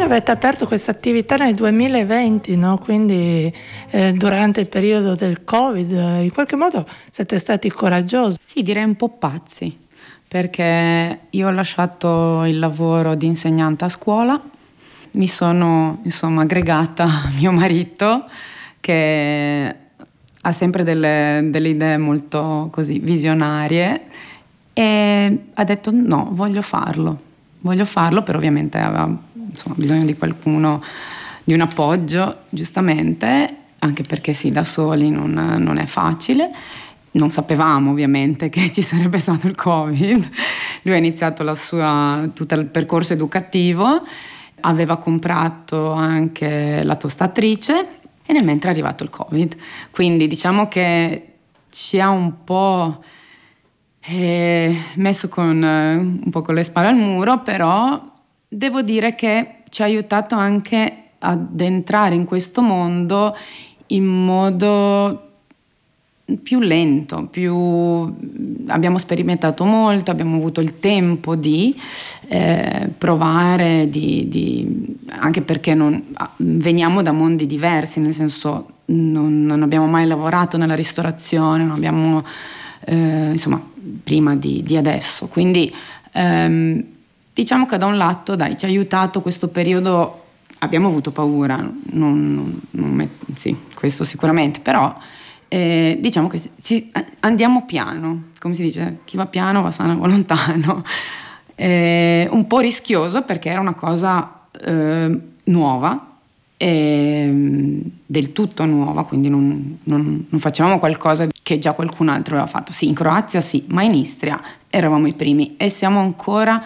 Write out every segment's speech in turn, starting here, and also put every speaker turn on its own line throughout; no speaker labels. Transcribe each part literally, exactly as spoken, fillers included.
avete aperto questa attività nel duemilaventi, no? Quindi eh, durante il periodo del Covid, eh, in qualche modo siete stati coraggiosi.
Sì, direi un po' pazzi, perché io ho lasciato il lavoro di insegnante a scuola, mi sono insomma aggregata a mio marito che ha sempre delle, delle idee molto così visionarie e ha detto no, voglio farlo, voglio farlo, però ovviamente aveva insomma bisogno di qualcuno, di un appoggio, giustamente, anche perché sì, da soli non, non è facile. Non sapevamo ovviamente che ci sarebbe stato il Covid. Lui ha iniziato la sua, tutto il percorso educativo, aveva comprato anche la tostatrice e nel mentre è arrivato il Covid. Quindi diciamo che ci ha un po' eh, messo con, eh, un po' con le spalle al muro, però devo dire che ci ha aiutato anche ad entrare in questo mondo in modo più lento, più abbiamo sperimentato molto, abbiamo avuto il tempo di eh, provare, di, di, anche perché non, veniamo da mondi diversi, nel senso non, non abbiamo mai lavorato nella ristorazione, non abbiamo eh, insomma prima di, di adesso, quindi ehm, diciamo che da un lato dai, ci ha aiutato questo periodo, abbiamo avuto paura, non, non, non, sì, questo sicuramente, però Eh, diciamo che ci, andiamo piano, come si dice, chi va piano va sano e va lontano. Eh, un po' rischioso perché era una cosa eh, nuova, eh, del tutto nuova, quindi non, non, non facevamo qualcosa che già qualcun altro aveva fatto. Sì, in Croazia sì, ma in Istria eravamo i primi e siamo ancora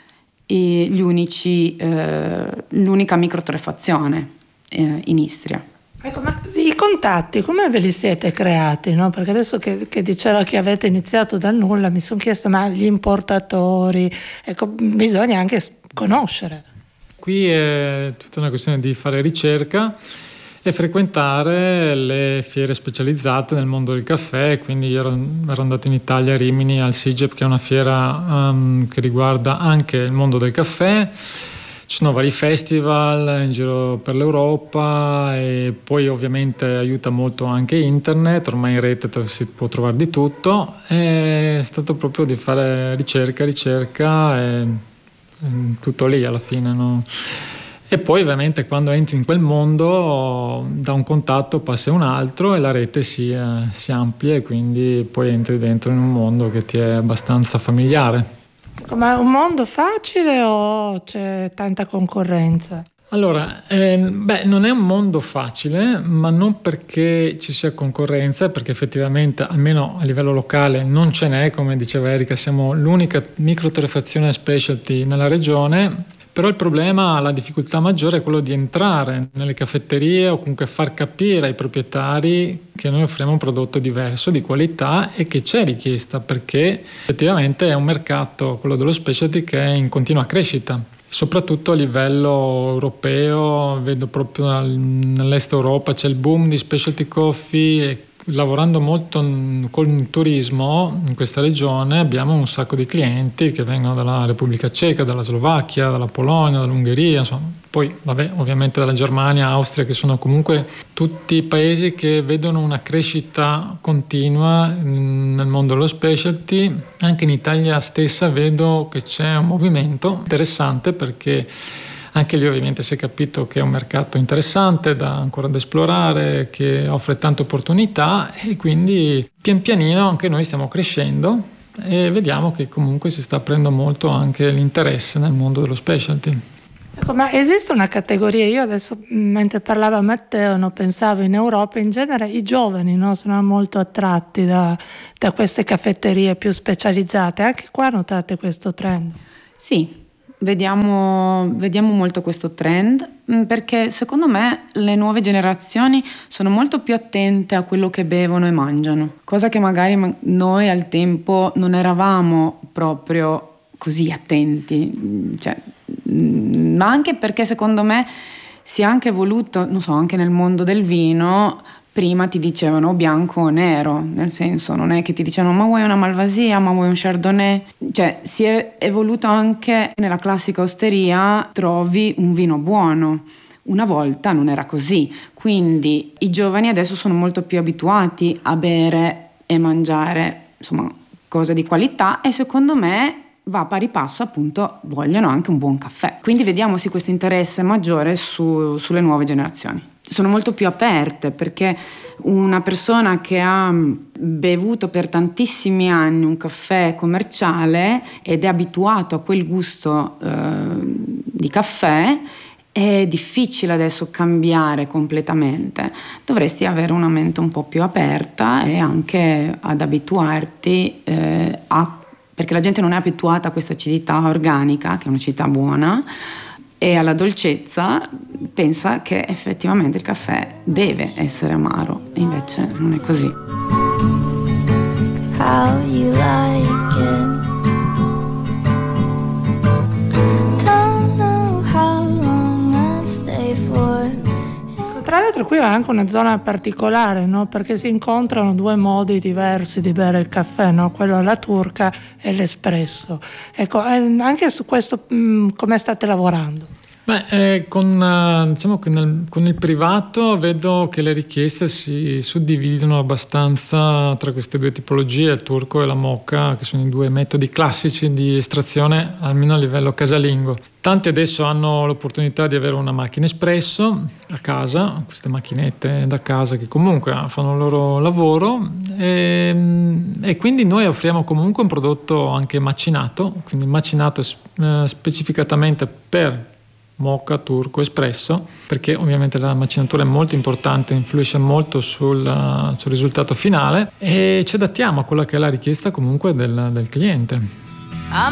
eh, gli unici, eh, l'unica microtorrefazione eh, in Istria.
Ecco, ma i contatti come ve li siete creati? No? Perché adesso che, che diceva che avete iniziato dal nulla, mi sono chiesto, ma gli importatori, ecco, bisogna anche conoscere.
Qui è tutta una questione di fare ricerca e frequentare le fiere specializzate nel mondo del caffè. Quindi io ero, ero andato in Italia a Rimini al SIGEP, che è una fiera um, che riguarda anche il mondo del caffè. Ci sono vari festival in giro per l'Europa e poi ovviamente aiuta molto anche internet, ormai in rete si può trovare di tutto. È stato proprio di fare ricerca, ricerca e tutto lì alla fine, no? E poi ovviamente quando entri in quel mondo da un contatto passi a un altro e la rete si, eh, si amplia e quindi poi entri dentro in un mondo che ti è abbastanza familiare.
Ma è un mondo facile o c'è tanta concorrenza?
Allora, eh, beh, non è un mondo facile, ma non perché ci sia concorrenza, perché effettivamente, almeno a livello locale, non ce n'è, come diceva Erika, siamo l'unica microtorrefazione specialty nella regione, però il problema, la difficoltà maggiore è quello di entrare nelle caffetterie o comunque far capire ai proprietari che noi offriamo un prodotto diverso, di qualità e che c'è richiesta, perché effettivamente è un mercato, quello dello specialty, che è in continua crescita. Soprattutto a livello europeo, vedo proprio nell'est Europa c'è il boom di specialty coffee e lavorando molto con il turismo in questa regione abbiamo un sacco di clienti che vengono dalla Repubblica Ceca, dalla Slovacchia, dalla Polonia, dall'Ungheria, insomma. Poi vabbè, ovviamente dalla Germania, Austria, che sono comunque tutti paesi che vedono una crescita continua nel mondo dello specialty. Anche in Italia stessa vedo che c'è un movimento interessante, perché anche lì ovviamente si è capito che è un mercato interessante, da ancora da esplorare, che offre tante opportunità e quindi pian pianino anche noi stiamo crescendo e vediamo che comunque si sta aprendo molto anche l'interesse nel mondo dello specialty.
Ecco, ma esiste una categoria, io adesso mentre parlava Matteo no, pensavo in Europa in genere i giovani no, sono molto attratti da, da queste caffetterie più specializzate, anche qua notate questo trend?
Sì. Vediamo, vediamo molto questo trend perché secondo me le nuove generazioni sono molto più attente a quello che bevono e mangiano, cosa che magari noi al tempo non eravamo proprio così attenti, cioè, ma anche perché secondo me si è anche voluto, non so, anche nel mondo del vino prima ti dicevano bianco o nero, nel senso non è che ti dicevano ma vuoi una Malvasia, ma vuoi un Chardonnay, cioè si è evoluto anche nella classica osteria, trovi un vino buono. Una volta non era così, quindi i giovani adesso sono molto più abituati a bere e mangiare, insomma, cose di qualità, e secondo me va a pari passo, appunto, vogliono anche un buon caffè. Quindi vediamo sì questo interesse maggiore su, sulle nuove generazioni. Sono molto più aperte, perché una persona che ha bevuto per tantissimi anni un caffè commerciale ed è abituato a quel gusto eh, di caffè, è difficile adesso cambiare completamente. Dovresti avere una mente un po' più aperta e anche ad abituarti eh, a, perché la gente non è abituata a questa acidità organica, che è un'acidità buona, e alla dolcezza, pensa che effettivamente il caffè deve essere amaro, e invece non è così. How you like it.
Tra l'altro qui è anche una zona particolare, no? Perché si incontrano due modi diversi di bere il caffè, no? Quello alla turca e l'espresso. Ecco, anche su questo mh, come state lavorando?
Beh, eh, con, diciamo che nel, con il privato vedo che le richieste si suddividono abbastanza tra queste due tipologie, il turco e la moka, che sono i due metodi classici di estrazione, almeno a livello casalingo. Tanti adesso hanno l'opportunità di avere una macchina espresso a casa, queste macchinette da casa che comunque fanno il loro lavoro, e, e quindi noi offriamo comunque un prodotto anche macinato, quindi macinato eh, specificatamente per moka, turco, espresso, perché ovviamente la macinatura è molto importante, influisce molto sul, sul risultato finale, e ci adattiamo a quella che è la richiesta comunque del, del cliente.